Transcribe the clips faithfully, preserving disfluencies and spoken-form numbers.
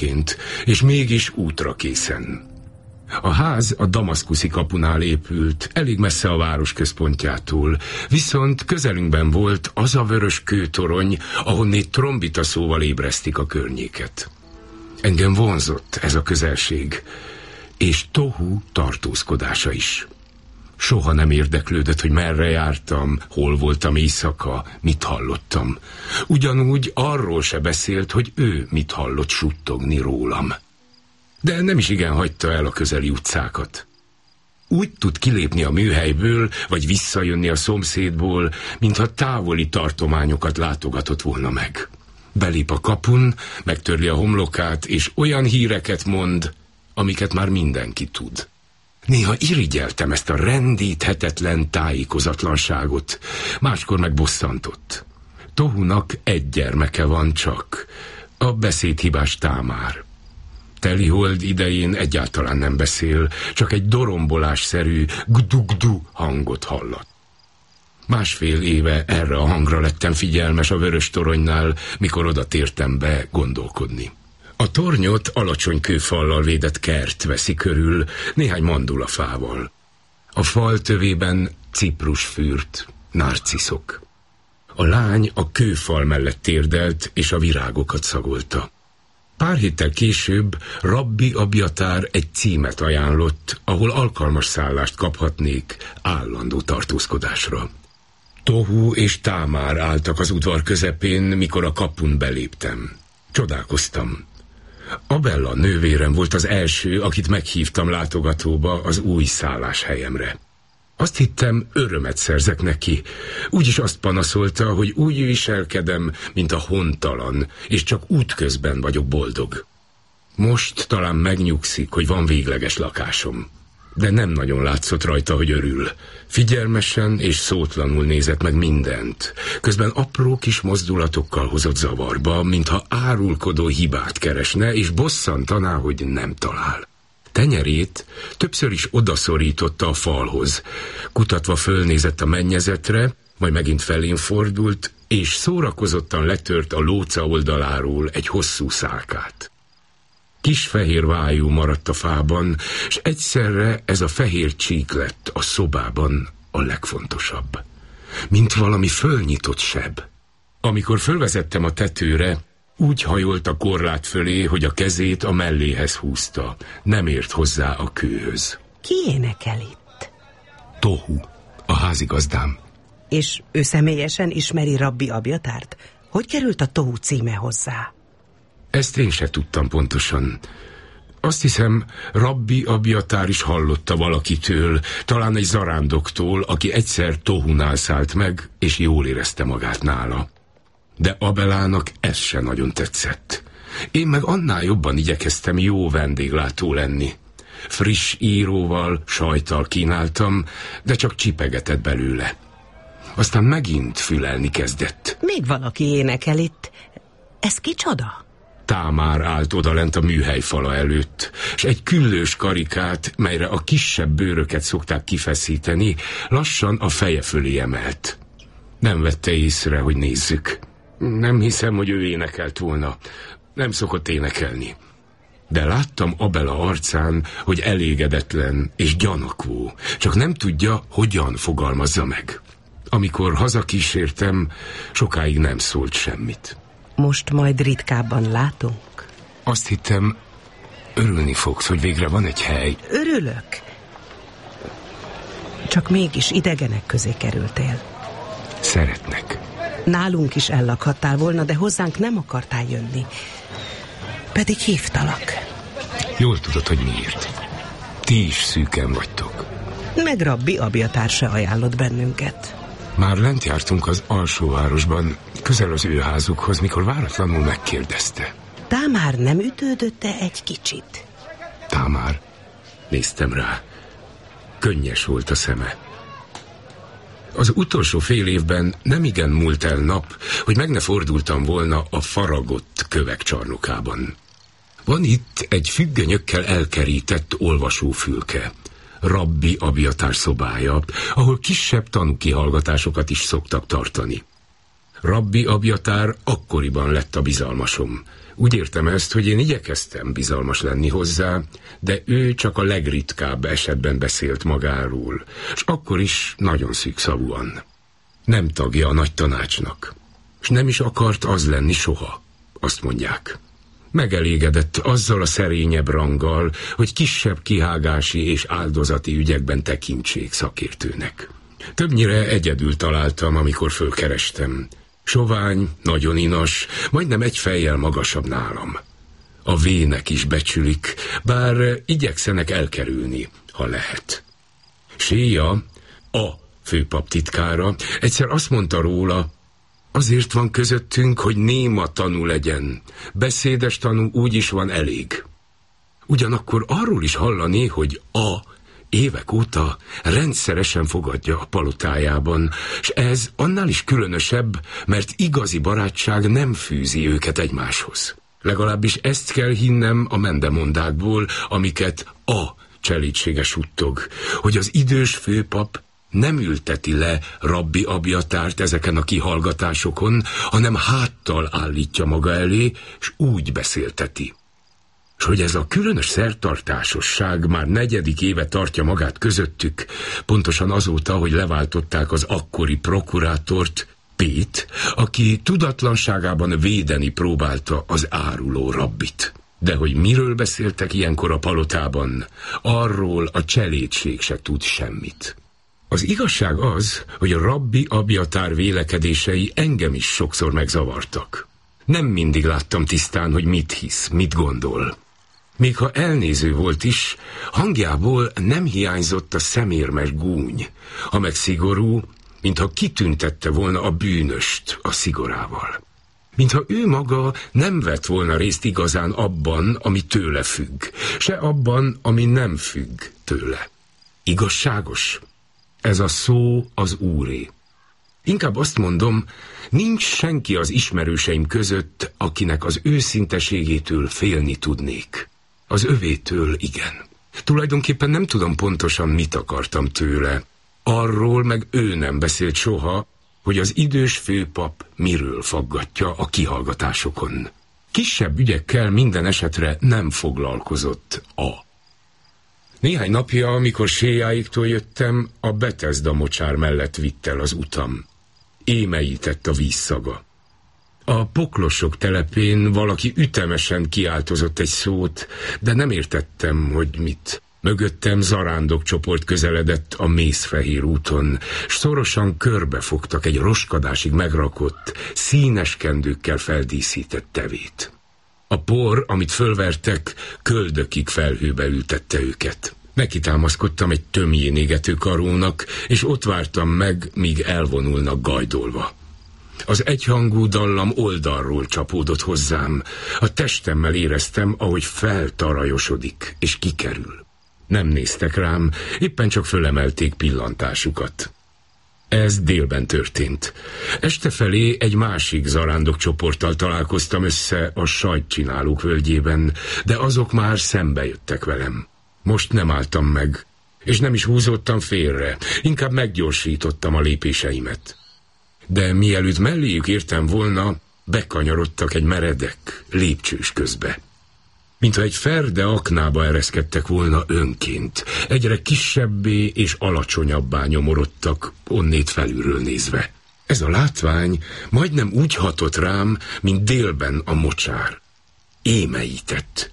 emberként, és mégis útra készen. A ház a damaszkuszi kapunál épült, elég messze a város központjától, viszont közelünkben volt az a vörös kőtorony, ahonnét trombita szóval ébresztik a környéket. Engem vonzott ez a közelség, és Tohu tartózkodása is. Soha nem érdeklődött, hogy merre jártam, hol voltam éjszaka, mit hallottam. Ugyanúgy arról se beszélt, hogy ő mit hallott suttogni rólam. De nem is igen hagyta el a közeli utcákat. Úgy tud kilépni a műhelyből, vagy visszajönni a szomszédból, mintha távoli tartományokat látogatott volna meg. Belép a kapun, megtörli a homlokát, és olyan híreket mond, amiket már mindenki tud. Néha irigyeltem ezt a rendíthetetlen tájékozatlanságot, máskor meg bosszantott. Tohunak egy gyermeke van csak, a beszédhibás Támár. Telihold idején egyáltalán nem beszél, csak egy dorombolásszerű gdu-gdu hangot hallat. Másfél éve erre a hangra lettem figyelmes a vörös toronynál, mikor oda tértem be gondolkodni. A tornyot alacsony kőfallal védett kert veszi körül, néhány mandulafával. A fal tövében ciprusfürt, narciszok. A lány a kőfal mellett térdelt, és a virágokat szagolta. Pár héttel később Rabbi Abjatár egy címet ajánlott, ahol alkalmas szállást kaphatnék állandó tartózkodásra. Tohu és Támár álltak az udvar közepén, mikor a kapun beléptem. Csodálkoztam. Abella nővérem volt az első, akit meghívtam látogatóba az új szálláshelyemre. Azt hittem, örömet szerzek neki. Úgyis azt panaszolta, hogy úgy viselkedem, mint a hontalan, és csak útközben vagyok boldog. Most talán megnyugszik, hogy van végleges lakásom. De nem nagyon látszott rajta, hogy örül. Figyelmesen és szótlanul nézett meg mindent. Közben apró kis mozdulatokkal hozott zavarba, mintha árulkodó hibát keresne, és bosszantaná, hogy nem talál. Tenyerét többször is odaszorította a falhoz. Kutatva fölnézett a mennyezetre, majd megint felén fordult, és szórakozottan letört a lóca oldaláról egy hosszú szálkát. Kis fehér vájú maradt a fában, és egyszerre ez a fehér csík lett a szobában a legfontosabb. Mint valami fölnyitott seb. Amikor fölvezettem a tetőre, úgy hajolt a korlát fölé, hogy a kezét a melléhez húzta. Nem ért hozzá a kőhöz. Ki énekel itt? Tohu, a házigazdám. És ő személyesen ismeri Rabbi Abjatárt? Hogy került a Tohu címe hozzá? Ezt én se tudtam pontosan. Azt hiszem, Rabbi Abjatár is hallotta valakitől, talán egy zarándoktól, aki egyszer Tohunál szállt meg, és jól érezte magát nála. De Abellának ez se nagyon tetszett. Én meg annál jobban igyekeztem jó vendéglátó lenni. Friss íróval, sajttal kínáltam, de csak csipegetett belőle. Aztán megint fülelni kezdett. Még valaki énekel itt. Ez kicsoda? Támár állt odalent a műhely fala előtt, és egy küllős karikát, melyre a kisebb bőröket szokták kifeszíteni, lassan a feje fölé emelt. Nem vette észre, hogy nézzük. Nem hiszem, hogy ő énekelt volna. Nem szokott énekelni. De láttam Abella arcán, hogy elégedetlen és gyanakvó, csak nem tudja, hogyan fogalmazza meg. Amikor hazakísértem, sokáig nem szólt semmit. Most majd ritkábban látunk? Azt hittem, örülni fogsz, hogy végre van egy hely. Örülök. Csak mégis idegenek közé kerültél. Szeretnek. Nálunk is ellakhattál volna, de hozzánk nem akartál jönni. Pedig hívtalak. Jól tudod, hogy miért. Ti is szűken vagytok. Meg Rabbi Abjatár se ajánlott bennünket. Már lent jártunk az alsóvárosban, közel az ő házukhoz, mikor váratlanul megkérdezte. Támár nem ütődötte egy kicsit? Támár? Néztem rá. Könnyes volt a szeme. Az utolsó fél évben nem igen múlt el nap, hogy meg ne fordultam volna a faragott kövek csarnokában. Van itt egy függönyökkel elkerített olvasófülke. Rabbi Abjatár szobája, ahol kisebb tanúkihallgatásokat is szoktak tartani. Rabbi Abjatár akkoriban lett a bizalmasom. Úgy értem ezt, hogy én igyekeztem bizalmas lenni hozzá, de ő csak a legritkább esetben beszélt magáról, és akkor is nagyon szűkszavúan. Nem tagja a nagy tanácsnak, és nem is akart az lenni soha, azt mondják. Megelégedett azzal a szerényebb ranggal, hogy kisebb kihágási és áldozati ügyekben tekintsék szakértőnek. Többnyire egyedül találtam, amikor fölkerestem. Sovány, nagyon inas, majdnem egy fejjel magasabb nálam. A vének is becsülik, bár igyekszenek elkerülni, ha lehet. Séja, a főpap titkára, egyszer azt mondta róla, azért van közöttünk, hogy néma tanú legyen, beszédes tanú úgy is van elég. Ugyanakkor arról is hallani, hogy a évek óta rendszeresen fogadja a palotájában, és ez annál is különösebb, mert igazi barátság nem fűzi őket egymáshoz. Legalábbis ezt kell hinnem a mendemondákból, amiket a cselídsége suttog, hogy az idős főpap nem ülteti le Rabbi Abjatárt ezeken a kihallgatásokon, hanem háttal állítja maga elé, és úgy beszélteti. És hogy ez a különös szertartásosság már negyedik éve tartja magát közöttük, pontosan azóta, hogy leváltották az akkori prokurátort, Pét, aki tudatlanságában védeni próbálta az áruló rabbit. De hogy miről beszéltek ilyenkor a palotában, arról a cselédség se tud semmit. Az igazság az, hogy a Rabbi Abjatár vélekedései engem is sokszor megzavartak. Nem mindig láttam tisztán, hogy mit hisz, mit gondol. Még ha elnéző volt is, hangjából nem hiányzott a szemérmes gúny, ha meg szigorú, mintha kitüntette volna a bűnöst a szigorával. Mintha ő maga nem vett volna részt igazán abban, ami tőle függ, se abban, ami nem függ tőle. Igazságos? Ez a szó az Úré. Inkább azt mondom, nincs senki az ismerőseim között, akinek az őszinteségétől félni tudnék. Az övétől igen. Tulajdonképpen nem tudom pontosan, mit akartam tőle. Arról meg ő nem beszélt soha, hogy az idős főpap miről faggatja a kihallgatásokon. Kisebb ügyekkel minden esetre nem foglalkozott a. Néhány napja, amikor Séjáiktól jöttem, a Betesda mocsár mellett vitt el az utam. Émeített a vízszaga. A poklosok telepén valaki ütemesen kiáltozott egy szót, de nem értettem, hogy mit. Mögöttem zarándok csoport közeledett a Mészfehér úton, s szorosan körbefogtak egy roskadásig megrakott, színes kendőkkel feldíszített tevét. A por, amit fölvertek, köldökig felhőbe ültette őket. Nekitámaszkodtam egy tömjén égető karónak, és ott vártam meg, míg elvonulnak gajdolva. Az egyhangú dallam oldalról csapódott hozzám. A testemmel éreztem, ahogy feltarajosodik, és kikerül. Nem néztek rám, éppen csak fölemelték pillantásukat. Ez délben történt. Este felé egy másik zarándok csoporttal találkoztam össze a sajtcsinálók völgyében, de azok már szembe jöttek velem. Most nem álltam meg, és nem is húzódtam félre, inkább meggyorsítottam a lépéseimet. De mielőtt melléjük értem volna, bekanyarodtak egy meredek, lépcsős közbe. Mintha egy ferde aknába ereszkedtek volna önként, egyre kisebbé és alacsonyabbá nyomorodtak, onnét felülről nézve. Ez a látvány majdnem úgy hatott rám, mint délben a mocsár. Émeített.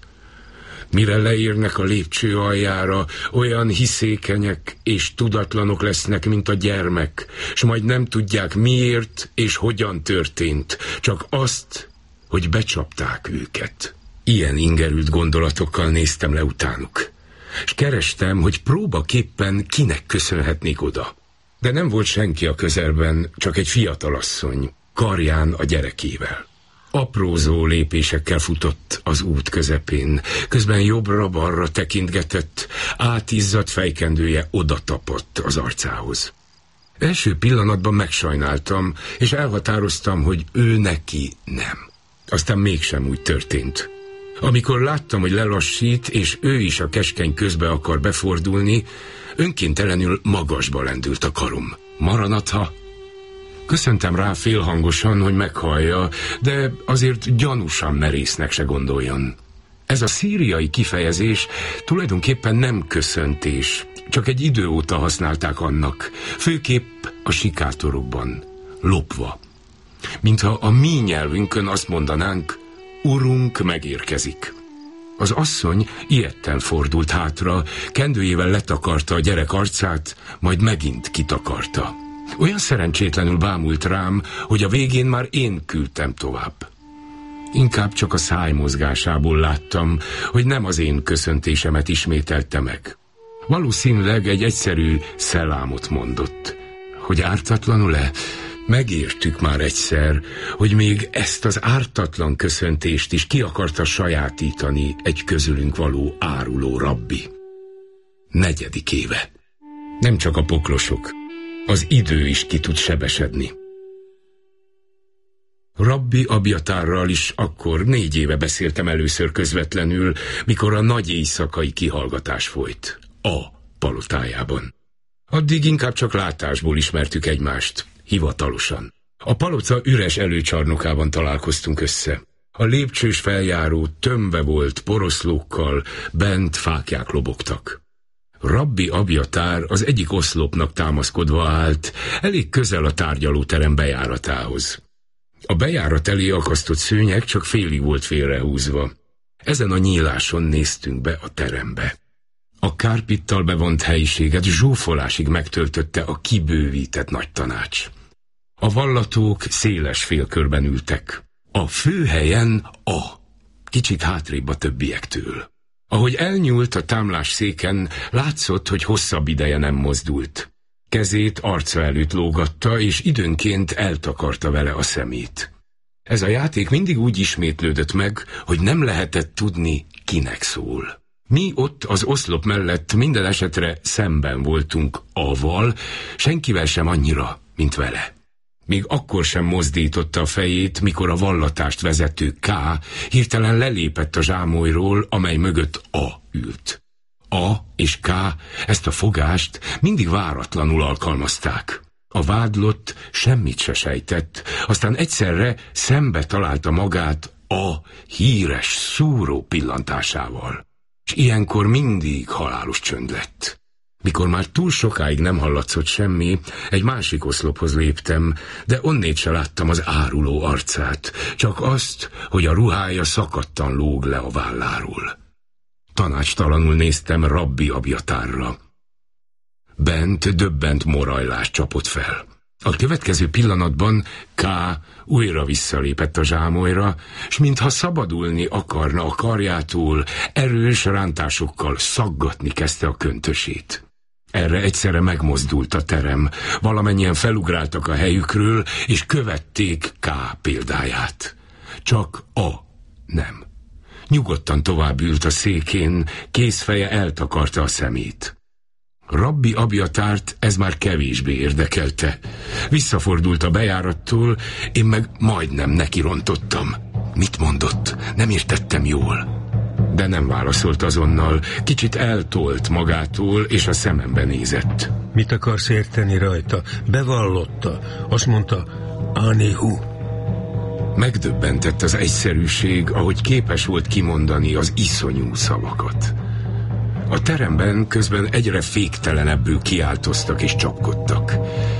Mire leérnek a lépcső aljára, olyan hiszékenyek és tudatlanok lesznek, mint a gyermek, s majd nem tudják miért és hogyan történt, csak azt, hogy becsapták őket. Ilyen ingerült gondolatokkal néztem le utánuk, és kerestem, hogy próbaképpen kinek köszönhetnék oda. De nem volt senki a közelben, csak egy fiatalasszony, karján a gyerekével. Aprózó lépésekkel futott az út közepén, közben jobbra-balra tekintgetett, átizzadt fejkendője oda tapadt az arcához. Első pillanatban megsajnáltam, és elhatároztam, hogy ő neki nem. Aztán mégsem úgy történt. Amikor láttam, hogy lelassít, és ő is a keskeny közbe akar befordulni, önkéntelenül magasba lendült a karom. Maranatha! Köszöntem rá félhangosan, hogy meghallja, de azért gyanúsan merésznek se gondoljon. Ez a szíriai kifejezés tulajdonképpen nem köszöntés, csak egy idő óta használták annak, főképp a sikátorokban, lopva. Mintha a mi nyelvünkön azt mondanánk, urunk megérkezik. Az asszony ijedten fordult hátra, kendőjével letakarta a gyerek arcát, majd megint kitakarta. Olyan szerencsétlenül bámult rám, hogy a végén már én küldtem tovább. Inkább csak a szájmozgásából láttam, hogy nem az én köszöntésemet ismételte meg. Valószínűleg egy egyszerű szelámot mondott. Hogy ártatlanul-e? Megértük már egyszer, hogy még ezt az ártatlan köszöntést is ki akarta sajátítani egy közülünk való áruló rabbi. Negyedik éve. Nem csak a poklosok, az idő is ki tud sebesedni. Rabbi Abjatárral is akkor négy éve beszéltem először közvetlenül, mikor a nagy éjszakai kihallgatás folyt, a palotájában. Addig inkább csak látásból ismertük egymást, hivatalosan. A paloca üres előcsarnokában találkoztunk össze. A lépcsős feljáró tömve volt poroszlókkal, bent fáklyák lobogtak. Rabbi Abjatár az egyik oszlopnak támaszkodva állt, elég közel a tárgyalóterem bejáratához. A bejárat elé akasztott szőnyeg csak félig volt félrehúzva. Ezen a nyíláson néztünk be a terembe. A kárpittal bevont helyiséget zsúfolásig megtöltötte a kibővített nagy tanács. A vallatók széles félkörben ültek. A főhelyen a, kicsit hátrébb a többiektől. Ahogy elnyúlt a támlás széken, látszott, hogy hosszabb ideje nem mozdult. Kezét arca előtt lógatta, és időnként eltakarta vele a szemét. Ez a játék mindig úgy ismétlődött meg, hogy nem lehetett tudni, kinek szól. Mi ott az oszlop mellett minden esetre szemben voltunk avval, senkivel sem annyira, mint vele. Még akkor sem mozdította a fejét, mikor a vallatást vezető K hirtelen lelépett a zsámolyról, amely mögött A ült. A és K ezt a fogást mindig váratlanul alkalmazták. A vádlott semmit se sejtett, aztán egyszerre szembe találta magát A híres, szúró pillantásával. És ilyenkor mindig halálos csönd lett. Mikor már túl sokáig nem hallatszott semmi, egy másik oszlophoz léptem, de onnét se láttam az áruló arcát, csak azt, hogy a ruhája szakadtan lóg le a válláról. Tanácstalanul néztem Rabbi Abjatárra. Bent döbbent morajlás csapott fel. A következő pillanatban K újra visszalépett a zsámolyra, s mintha szabadulni akarna a karjától, erős rántásokkal szaggatni kezdte a köntösét. Erre egyszerre megmozdult a terem, valamennyien felugráltak a helyükről, és követték K példáját. Csak A nem. Nyugodtan tovább ült a székén, kézfeje eltakarta a szemét. Rabbi Abjatárt ez már kevésbé érdekelte. Visszafordult a bejárattól, én meg majdnem nekirontottam. Mit mondott? Nem értettem jól. De nem válaszolt azonnal, kicsit eltolt magától, és a szemembe nézett. Mit akarsz érteni rajta? Bevallotta. Azt mondta, Anihu. Megdöbbentett az egyszerűség, ahogy képes volt kimondani az iszonyú szavakat. A teremben közben egyre féktelenebbül kiáltoztak és csapkodtak.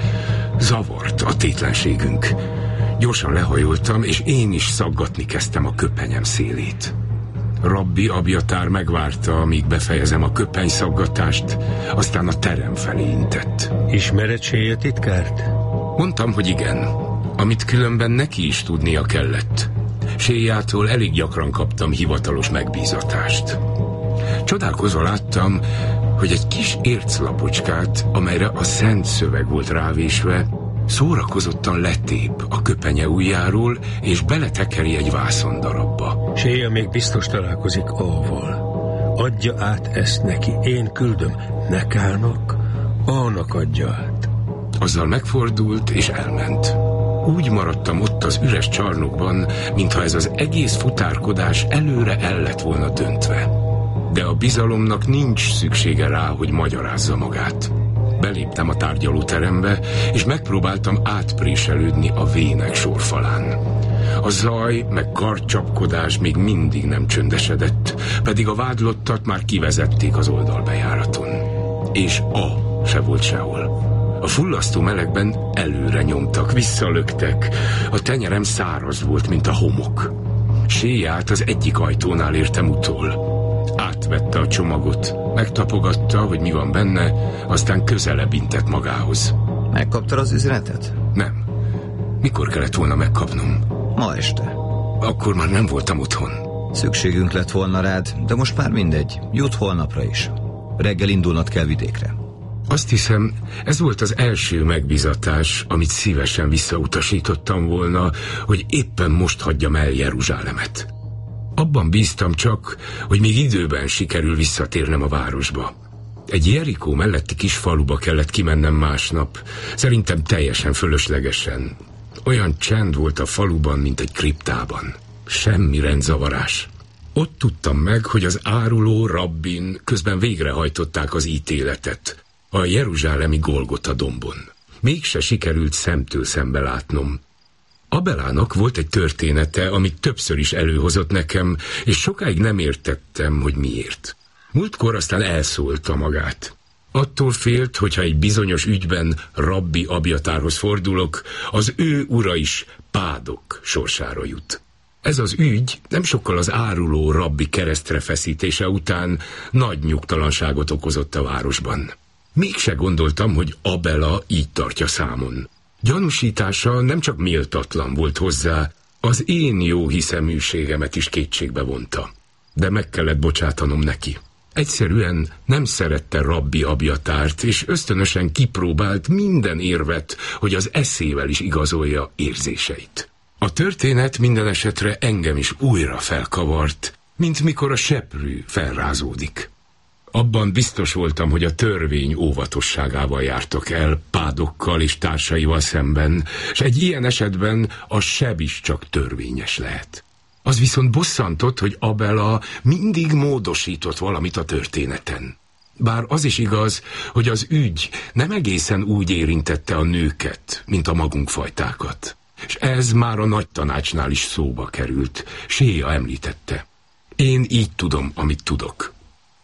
Zavart a tétlenségünk. Gyorsan lehajoltam, és én is szaggatni kezdtem a köpenyem szélét. Rabbi Abjatár megvárta, amíg befejezem a köpenyszaggatást, aztán a terem felé intett. Ismered Séja titkárt? Mondtam, hogy igen, amit különben neki is tudnia kellett. Séjától elég gyakran kaptam hivatalos megbízatást. Csodálkozva láttam, hogy egy kis érclapocskát, amelyre a szent szöveg volt rávésve, szórakozottan letép a köpenye ujjáról, és beletekeri egy vászondarabba. Séja még biztos találkozik A-val. Adja át ezt neki, én küldöm. Ne Kálnak, A-nak adja át. Azzal megfordult és elment. Úgy maradtam ott az üres csarnokban, mintha ez az egész futárkodás előre el lett volna döntve. De a bizalomnak nincs szüksége rá, hogy magyarázza magát. Beléptem a tárgyalóterembe, és megpróbáltam átpréselődni a vének sorfalán. A zaj meg karcsapkodás még mindig nem csöndesedett, pedig a vádlottat már kivezették az oldalbejáraton. És a se volt sehol. A fullasztó melegben előre nyomtak, visszalöktek, a tenyerem száraz volt, mint a homok. Séját az egyik ajtónál értem utol. Átvette a csomagot, megtapogatta, hogy mi van benne, aztán közelebb intett magához. Megkaptad az üzenetet? Nem. Mikor kellett volna megkapnom? Ma este. Akkor már nem voltam otthon. Szükségünk lett volna rád, de most már mindegy. Jut holnapra is. Reggel indulnod kell vidékre. Azt hiszem, ez volt az első megbízatás, amit szívesen visszautasítottam volna, hogy éppen most hagyjam el Jeruzsálemet. Abban bíztam csak, hogy még időben sikerül visszatérnem a városba. Egy Jerikó melletti kis faluba kellett kimennem másnap, szerintem teljesen fölöslegesen. Olyan csend volt a faluban, mint egy kriptában. Semmi rendzavarás. Ott tudtam meg, hogy az áruló rabbin közben végrehajtották az ítéletet a jeruzsálemi Golgota dombon. Mégse sikerült szemtől szembe látnom. Abelának volt egy története, amit többször is előhozott nekem, és sokáig nem értettem, hogy miért. Múltkor aztán elszólta magát. Attól félt, hogyha egy bizonyos ügyben rabbi Abjatárhoz fordulok, az ő ura is Pádok sorsára jut. Ez az ügy nem sokkal az áruló rabbi keresztre feszítése után nagy nyugtalanságot okozott a városban. Mégse gondoltam, hogy Abela így tartja számon. Gyanúsítása nem csak méltatlan volt hozzá, az én jó hiszeműségemet is kétségbe vonta. De meg kellett bocsátanom neki. Egyszerűen nem szerette rabbi Abjatárt, és ösztönösen kipróbált minden érvet, hogy az eszével is igazolja érzéseit. A történet minden esetre engem is újra felkavart, mint mikor a seprű felrázódik. Abban biztos voltam, hogy a törvény óvatosságával jártak el Pádokkal és társaival szemben, és egy ilyen esetben a seb is csak törvényes lehet. Az viszont bosszantott, hogy Abela mindig módosított valamit a történeten. Bár az is igaz, hogy az ügy nem egészen úgy érintette a nőket, mint a magunk fajtákat. És ez már a nagy tanácsnál is szóba került, Séja említette. Én így tudom, amit tudok.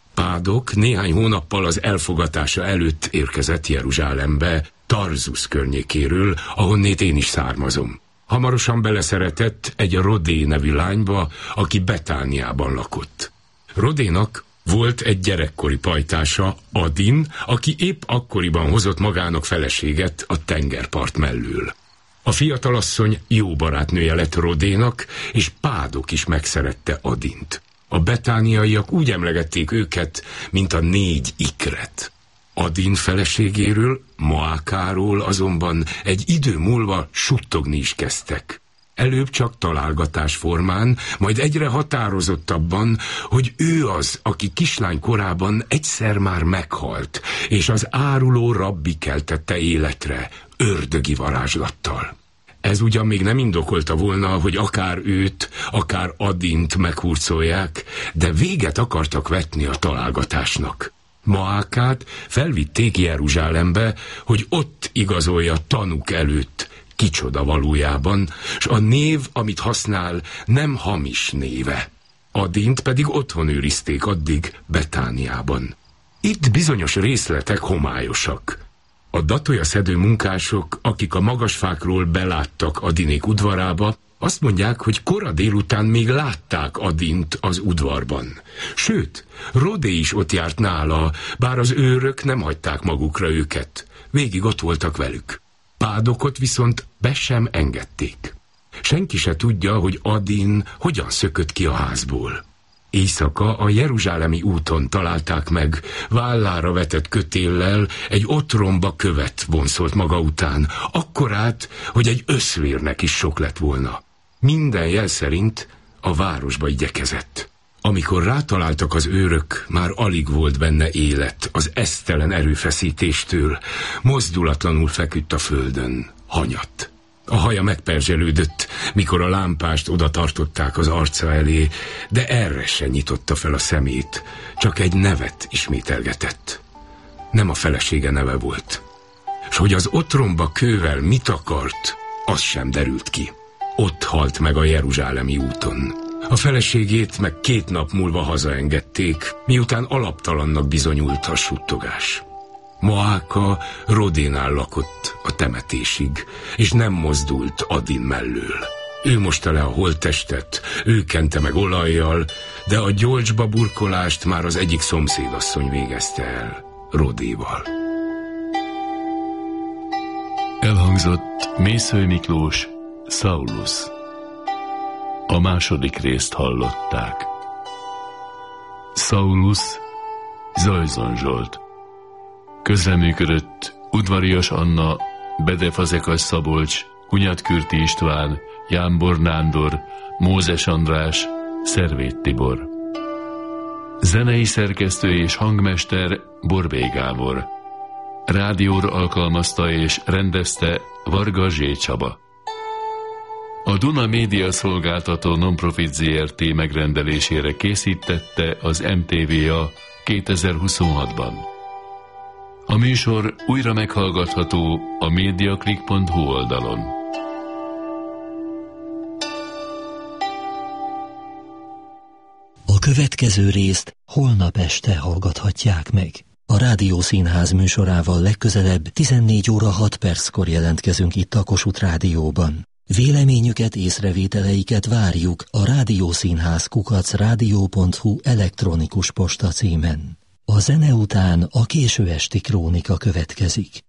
Pádok néhány hónappal az elfogatása előtt érkezett Jeruzsálembe, Tarzus környékéről, ahonnét én is származom. Hamarosan beleszeretett egy Rodé nevű lányba, aki Betániában lakott. Rodénak volt egy gyerekkori pajtása, Adin, aki épp akkoriban hozott magának feleséget a tengerpart mellől. A fiatalasszony jó barátnője lett Rodénak, és Pádok is megszerette Adint. A betániaiak úgy emlegették őket, mint a négy ikret. Adin feleségéről, Moákáról azonban egy idő múlva suttogni is kezdtek. Előbb csak találgatás formán, majd egyre határozottabban, hogy ő az, aki kislány korában egyszer már meghalt, és az áruló rabbi keltette életre, ördögi varázslattal. Ez ugyan még nem indokolta volna, hogy akár őt, akár Adint meghurcolják, de véget akartak vetni a találgatásnak. Maákát felvitték Jeruzsálembe, hogy ott igazolja tanúk előtt, kicsoda valójában, s a név, amit használ, nem hamis néve. Adint pedig otthon őrizték addig Betániában. Itt bizonyos részletek homályosak. A datolyaszedő munkások, akik a magasfákról beláttak Adinék udvarába, azt mondják, hogy kora délután még látták Adint az udvarban. Sőt, Rodé is ott járt nála, bár az őrök nem hagyták magukra őket. Végig ott voltak velük. Pádokot viszont be sem engedték. Senki se tudja, hogy Adin hogyan szökött ki a házból. Éjszaka a jeruzsálemi úton találták meg, vállára vetett kötéllel egy otromba követ vonszolt maga után, akkorát, hogy egy öszvérnek is sok lett volna. Minden jel szerint a városba igyekezett. Amikor rátaláltak az őrök, már alig volt benne élet az esztelen erőfeszítéstől, mozdulatlanul feküdt a földön, hanyatt. A haja megperzselődött, mikor a lámpást oda tartották az arca elé, de erre se nyitotta fel a szemét, csak egy nevet ismételgetett. nem a felesége neve volt. S hogy az otromba kővel mit akart, az sem derült ki. Ott halt meg a jeruzsálemi úton. A feleségét meg két nap múlva hazaengedték, miután alaptalannak bizonyult a suttogás. Maáka Rodénál lakott a temetésig, és nem mozdult Adin mellől. Ő mosta le a holttestet, ő kente meg olajjal, de a gyolcsba burkolást már az egyik szomszédasszony végezte el, Rodéval. Elhangzott Mészöly Miklós, Saulus. A második részt hallották. Saulus, Zajzon Zsolt. Közreműködött Udvarias Anna, Bede Fazekas Szabolcs, Hunyatkürti István, Jámbor Nándor, Mózes András, Szervét Tibor. Zenei szerkesztő és hangmester Borbély Gábor. Rádióra alkalmazta és rendezte Varga Zsé Csaba. A Duna Média Szolgáltató Nonprofit zé er té megrendelésére készítette az em té vé á kétezer-huszonhatban. A műsor újra meghallgatható a mediaclick pont hu oldalon. A következő részt holnap este hallgathatják meg. A Rádiószínház műsorával legközelebb tizennégy óra hat perckor jelentkezünk itt a Kossuth Rádióban. Véleményüket, észrevételeiket várjuk a rádiószínház kukac rádió pont hu elektronikus posta címen. A zene után a késő esti krónika következik.